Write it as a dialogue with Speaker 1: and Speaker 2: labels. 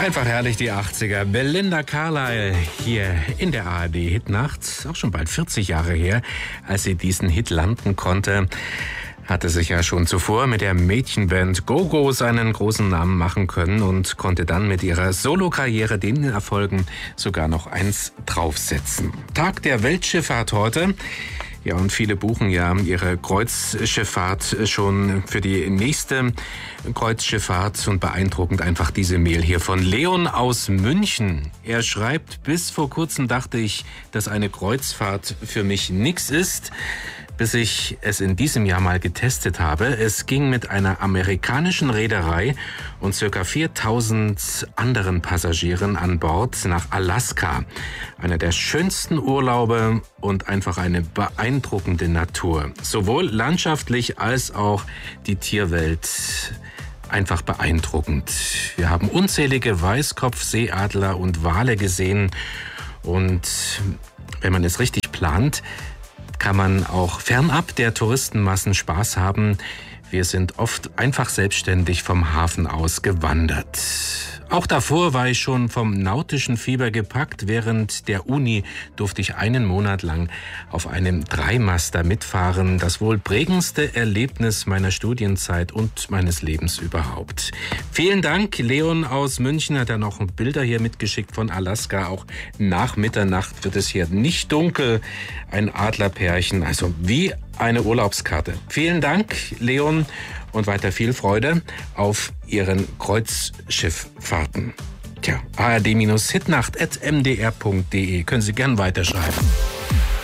Speaker 1: Einfach herrlich, die 80er. Belinda Carlisle hier in der ARD Hitnacht. Auch schon bald 40 Jahre her, als sie diesen Hit landen konnte. Hatte sich ja schon zuvor mit der Mädchenband Go-Go seinen großen Namen machen können und konnte dann mit ihrer Solokarriere den Erfolgen sogar noch eins draufsetzen. Tag der Weltschifffahrt heute. Ja, und viele buchen ja ihre Kreuzschifffahrt schon für die nächste Kreuzschifffahrt. Und beeindruckend einfach diese Mail hier von Leon aus München. Er schreibt, bis vor kurzem dachte ich, dass eine Kreuzfahrt für mich nix ist, bis ich es in diesem Jahr mal getestet habe. Es ging mit einer amerikanischen Reederei und ca. 4000 anderen Passagieren an Bord nach Alaska. Einer der schönsten Urlaube und einfach eine beeindruckende Natur. Sowohl landschaftlich als auch die Tierwelt. Einfach beeindruckend. Wir haben unzählige Weißkopfseeadler und Wale gesehen. Und wenn man es richtig plant, kann man auch fernab der Touristenmassen Spaß haben. Wir sind oft einfach selbstständig vom Hafen aus gewandert. Auch davor war ich schon vom nautischen Fieber gepackt. Während der Uni durfte ich einen Monat lang auf einem Dreimaster mitfahren. Das wohl prägendste Erlebnis meiner Studienzeit und meines Lebens überhaupt. Vielen Dank, Leon aus München hat ja noch Bilder hier mitgeschickt von Alaska. Auch nach Mitternacht wird es hier nicht dunkel. Ein Adlerpärchen, also wie eine Urlaubskarte. Vielen Dank, Leon, und weiter viel Freude auf Ihren Kreuzschifffahrten. Tja, ard-hitnacht@mdr.de können Sie gern weiterschreiben.